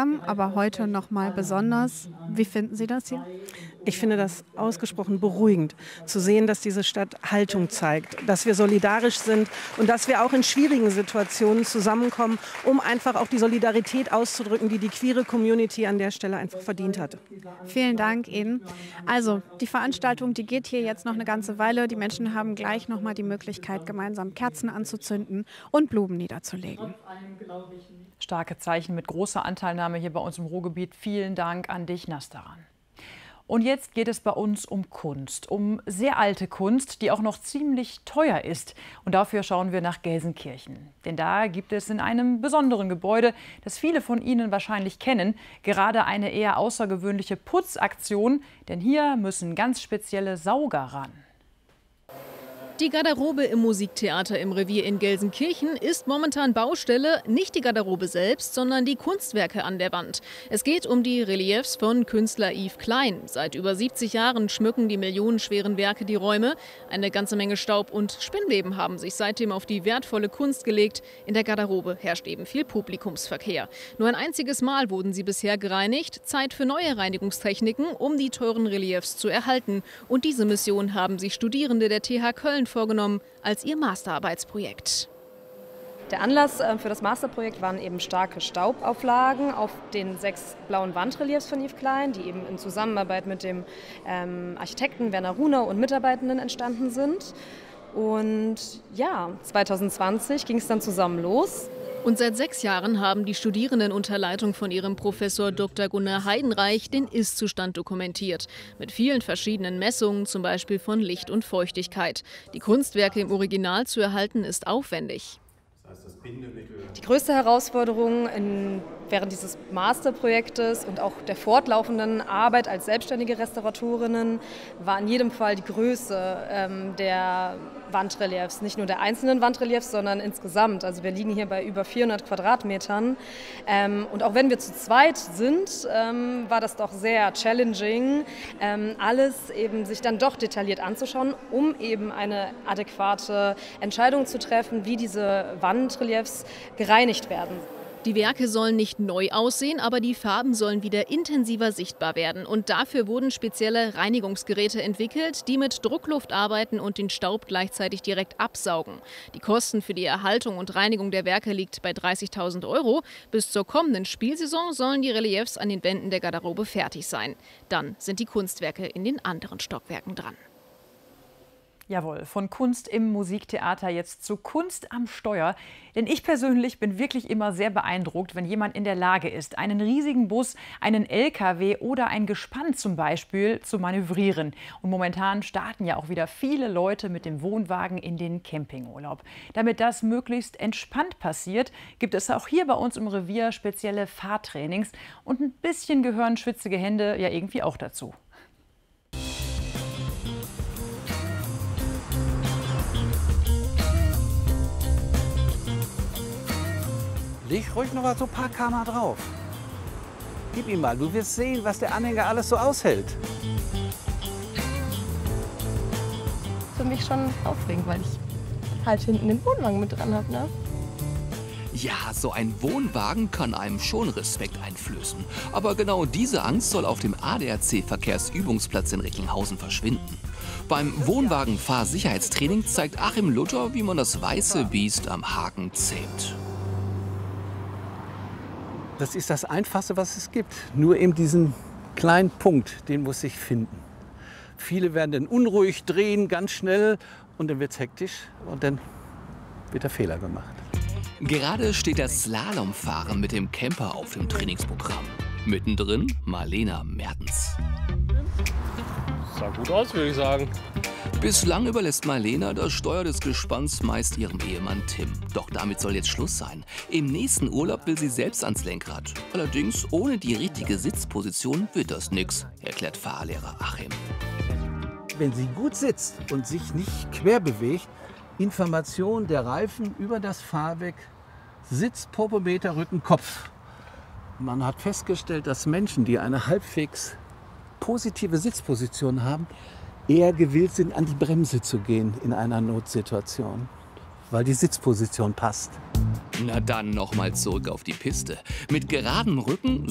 haben, aber heute noch mal besonders. Wie finden Sie das hier? Ich finde das ausgesprochen beruhigend, zu sehen, dass diese Stadt Haltung zeigt, dass wir solidarisch sind und dass wir auch in schwierigen Situationen zusammenkommen, um einfach auch die Solidarität auszudrücken, die die queere Community an der Stelle einfach verdient hat. Vielen Dank Ihnen. Also, die Veranstaltung, die geht hier jetzt noch eine ganze Weile. Die Menschen haben gleich noch mal die Möglichkeit, gemeinsam Kerzen anzuzünden und Blumen niederzulegen. Starke Zeichen mit großer Anteilnahme hier bei uns im Ruhrgebiet. Vielen Dank an dich, Nastaran. Und jetzt geht es bei uns um Kunst, um sehr alte Kunst, die auch noch ziemlich teuer ist. Und dafür schauen wir nach Gelsenkirchen. Denn da gibt es in einem besonderen Gebäude, das viele von Ihnen wahrscheinlich kennen, gerade eine eher außergewöhnliche Putzaktion. Denn hier müssen ganz spezielle Sauger ran. Die Garderobe im Musiktheater im Revier in Gelsenkirchen ist momentan Baustelle. Nicht die Garderobe selbst, sondern die Kunstwerke an der Wand. Es geht um die Reliefs von Künstler Yves Klein. Seit über 70 Jahren schmücken die millionenschweren Werke die Räume. Eine ganze Menge Staub und Spinnweben haben sich seitdem auf die wertvolle Kunst gelegt. In der Garderobe herrscht eben viel Publikumsverkehr. Nur ein einziges Mal wurden sie bisher gereinigt. Zeit für neue Reinigungstechniken, um die teuren Reliefs zu erhalten. Und diese Mission haben sich Studierende der TH Köln vorgenommen als ihr Masterarbeitsprojekt. Der Anlass für das Masterprojekt waren eben starke Staubauflagen auf den 6 blauen Wandreliefs von Yves Klein, die eben in Zusammenarbeit mit dem Architekten Werner Runer und Mitarbeitenden entstanden sind. Und ja, 2020 ging es dann zusammen los. Und seit 6 Jahren haben die Studierenden unter Leitung von ihrem Professor Dr. Gunnar Heidenreich den Ist-Zustand dokumentiert. Mit vielen verschiedenen Messungen, zum Beispiel von Licht und Feuchtigkeit. Die Kunstwerke im Original zu erhalten, ist aufwendig. Die größte Herausforderung während dieses Masterprojektes und auch der fortlaufenden Arbeit als selbstständige Restauratorinnen war in jedem Fall die Größe der Wandreliefs. Nicht nur der einzelnen Wandreliefs, sondern insgesamt. Also wir liegen hier bei über 400 Quadratmetern. Und auch wenn wir zu zweit sind, war das doch sehr challenging, alles eben sich dann doch detailliert anzuschauen, um eben eine adäquate Entscheidung zu treffen, wie diese Wandreliefs gereinigt werden. Die Werke sollen nicht neu aussehen, aber die Farben sollen wieder intensiver sichtbar werden. Und dafür wurden spezielle Reinigungsgeräte entwickelt, die mit Druckluft arbeiten und den Staub gleichzeitig direkt absaugen. Die Kosten für die Erhaltung und Reinigung der Werke liegt bei 30.000 €. Bis zur kommenden Spielsaison sollen die Reliefs an den Wänden der Garderobe fertig sein. Dann sind die Kunstwerke in den anderen Stockwerken dran. Jawohl, von Kunst im Musiktheater jetzt zu Kunst am Steuer. Denn ich persönlich bin wirklich immer sehr beeindruckt, wenn jemand in der Lage ist, einen riesigen Bus, einen LKW oder ein Gespann zum Beispiel zu manövrieren. Und momentan starten ja auch wieder viele Leute mit dem Wohnwagen in den Campingurlaub. Damit das möglichst entspannt passiert, gibt es auch hier bei uns im Revier spezielle Fahrtrainings. Und ein bisschen gehören schwitzige Hände ja irgendwie auch dazu. Leg ruhig noch mal so ein paar km drauf. Gib ihm mal, du wirst sehen, was der Anhänger alles so aushält. Für mich schon aufregend, weil ich halt hinten den Wohnwagen mit dran habe, ne? Ja, so ein Wohnwagen kann einem schon Respekt einflößen. Aber genau diese Angst soll auf dem ADAC-Verkehrsübungsplatz in Recklinghausen verschwinden. Beim Wohnwagenfahrsicherheitstraining zeigt Achim Luther, wie man das weiße Biest am Haken zähmt. Das ist das Einfachste, was es gibt. Nur eben diesen kleinen Punkt, den muss ich finden. Viele werden dann unruhig, drehen ganz schnell und dann wird es hektisch und dann wird der Fehler gemacht. Gerade steht das Slalomfahren mit dem Camper auf dem Trainingsprogramm. Mittendrin Marlena Mertens. Sah gut aus, würde ich sagen. Bislang überlässt Marlena das Steuer des Gespanns meist ihrem Ehemann Tim. Doch damit soll jetzt Schluss sein. Im nächsten Urlaub will sie selbst ans Lenkrad. Allerdings ohne die richtige Sitzposition wird das nix, erklärt Fahrlehrer Achim. Wenn sie gut sitzt und sich nicht quer bewegt, Information der Reifen über das Fahrwerk, Sitz, Popometer, Rücken, Kopf. Man hat festgestellt, dass Menschen, die eine halbwegs positive Sitzposition haben, eher gewillt sind, an die Bremse zu gehen in einer Notsituation, weil die Sitzposition passt. Na dann noch mal zurück auf die Piste. Mit geradem Rücken